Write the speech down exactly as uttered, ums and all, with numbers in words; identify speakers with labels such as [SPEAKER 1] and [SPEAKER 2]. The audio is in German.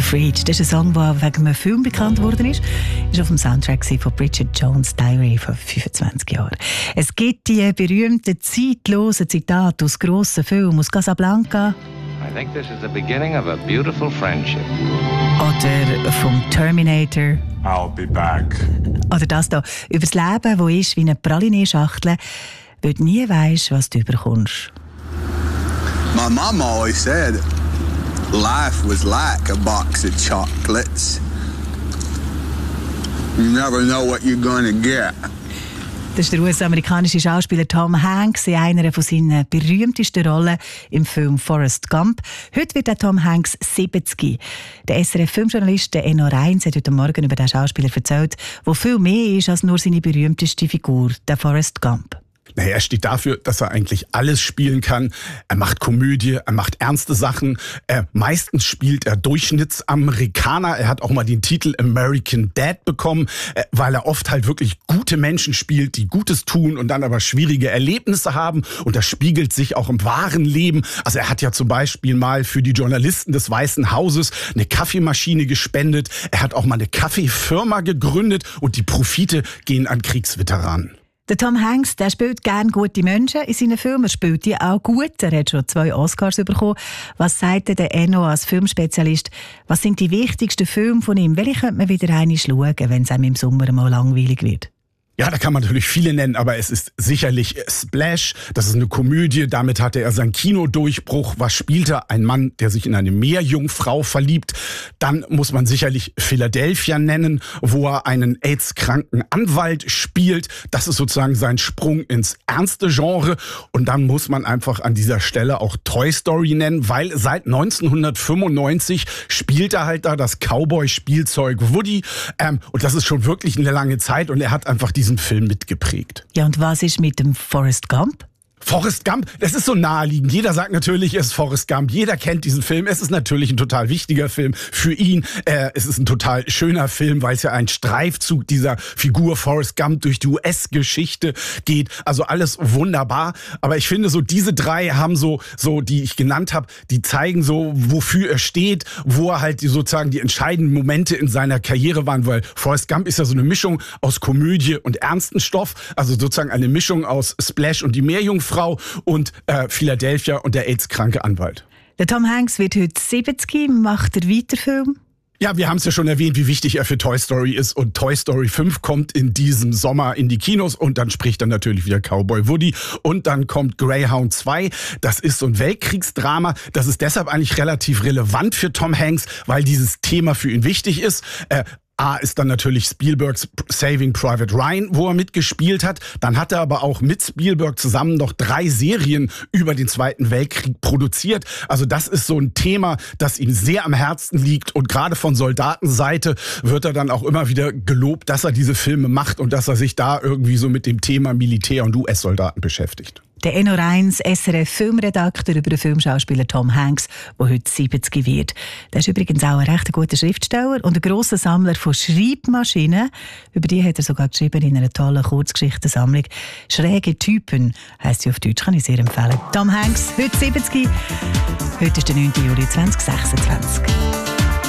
[SPEAKER 1] Afraid. Das ist ein Song, der wegen einem Film bekannt worden ist. Ist auf dem Soundtrack von Bridget Jones' Diary vor fünfundzwanzig Jahren. Es gibt die berühmten, zeitlosen Zitate aus grossen Filmen, aus Casablanca.
[SPEAKER 2] I think this is the beginning of a beautiful friendship.
[SPEAKER 1] Oder vom Terminator.
[SPEAKER 3] I'll be back.
[SPEAKER 1] Oder das hier, über das Leben, das ist wie eine Praline-Schachtel, weil du nie weisst, was du überkommst.
[SPEAKER 4] My mom always said life was like a box of chocolates. You never know what you're gonna get.
[SPEAKER 1] Das ist der U S-amerikanische Schauspieler Tom Hanks in einer von seinen berühmtesten Rollen im Film Forrest Gump. Heute wird der Tom Hanks siebzig. Der S R F-Filmjournalist Enno Reins hat heute Morgen über den Schauspieler erzählt, der viel mehr ist als nur seine berühmteste Figur, der Forrest Gump.
[SPEAKER 5] Naja, er steht dafür, dass er eigentlich alles spielen kann. Er macht Komödie, er macht ernste Sachen. Er, meistens spielt er Durchschnittsamerikaner. Er hat auch mal den Titel American Dad bekommen, äh, weil er oft halt wirklich gute Menschen spielt, die Gutes tun und dann aber schwierige Erlebnisse haben. Und das spiegelt sich auch im wahren Leben. Also er hat ja zum Beispiel mal für die Journalisten des Weißen Hauses eine Kaffeemaschine gespendet. Er hat auch mal eine Kaffeefirma gegründet und die Profite gehen an Kriegsveteranen.
[SPEAKER 1] Der Tom Hanks, der spielt gerne gute Menschen in seinen Filmen. Er spielt die auch gut. Er hat schon zwei Oscars bekommen. Was sagt der Enno als Filmspezialist? Was sind die wichtigsten Filme von ihm? Welche könnte man wieder einmal schauen, wenn es einem im Sommer mal langweilig wird?
[SPEAKER 5] Ja, da kann man natürlich viele nennen, aber es ist sicherlich Splash. Das ist eine Komödie. Damit hatte er seinen Kinodurchbruch. Was spielt er? Ein Mann, der sich in eine Meerjungfrau verliebt. Dann muss man sicherlich Philadelphia nennen, wo er einen AIDS-kranken Anwalt spielt. Das ist sozusagen sein Sprung ins ernste Genre. Und dann muss man einfach an dieser Stelle auch Toy Story nennen, weil seit neunzehnhundertfünfundneunzig spielt er halt da das Cowboy-Spielzeug Woody. Ähm, und das ist schon wirklich eine lange Zeit. Und er hat einfach diesen Film mitgeprägt.
[SPEAKER 1] Ja, und was ist mit dem Forrest Gump?
[SPEAKER 5] Forrest Gump, das ist so naheliegend. Jeder sagt natürlich, es ist Forrest Gump. Jeder kennt diesen Film. Es ist natürlich ein total wichtiger Film für ihn. Äh, es ist ein total schöner Film, weil es ja ein Streifzug dieser Figur Forrest Gump durch die U S-Geschichte geht. Also alles wunderbar. Aber ich finde so, diese drei haben so, so die ich genannt habe, die zeigen so, wofür er steht, wo er halt die, sozusagen die entscheidenden Momente in seiner Karriere waren. Weil Forrest Gump ist ja so eine Mischung aus Komödie und ernsten Stoff. Also sozusagen eine Mischung aus Splash und die Meerjungfrau. Frau und äh, Philadelphia und der AIDS-kranke Anwalt.
[SPEAKER 1] Der Tom Hanks wird heute siebzig. Macht er weiter Film?
[SPEAKER 5] Ja, wir haben es ja schon erwähnt, wie wichtig er für Toy Story ist. Und Toy Story fünf kommt in diesem Sommer in die Kinos. Und dann spricht dann natürlich wieder Cowboy Woody. Und dann kommt Greyhound zwei. Das ist so ein Weltkriegsdrama. Das ist deshalb eigentlich relativ relevant für Tom Hanks, weil dieses Thema für ihn wichtig ist. Äh, A ist dann natürlich Spielbergs Saving Private Ryan, wo er mitgespielt hat. Dann hat er aber auch mit Spielberg zusammen noch drei Serien über den Zweiten Weltkrieg produziert. Also das ist so ein Thema, das ihm sehr am Herzen liegt. Und gerade von Soldatenseite wird er dann auch immer wieder gelobt, dass er diese Filme macht und dass er sich da irgendwie so mit dem Thema Militär und U S-Soldaten beschäftigt.
[SPEAKER 1] Der Enno Reins, S R F-Filmredakteur über den Filmschauspieler Tom Hanks, der heute siebzig wird. Der ist übrigens auch ein recht guter Schriftsteller und ein grosser Sammler von Schreibmaschinen. Über die hat er sogar geschrieben in einer tollen Kurzgeschichtensammlung. «Schräge Typen» heisst sie auf Deutsch, kann ich sehr empfehlen. Tom Hanks, heute siebzig. Heute ist der neunte Juli zweitausendsechsundzwanzig.